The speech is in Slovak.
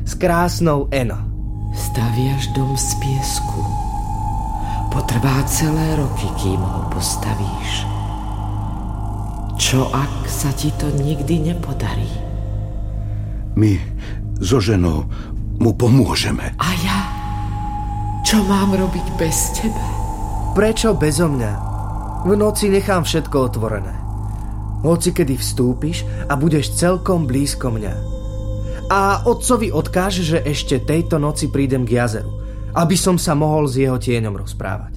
s krásnou Eno. Staviaš dom z piesku. Potrvá celé roky, kým ho postavíš. Čo ak sa ti to nikdy nepodarí? My so ženou mu pomôžeme. A ja? Čo mám robiť bez teba? Prečo bezo mňa? V noci nechám všetko otvorené. Hoci kedy vstúpiš a budeš celkom blízko mňa. A otcovi odkáž, že ešte tejto noci prídem k jazeru, aby som sa mohol s jeho tieňom rozprávať.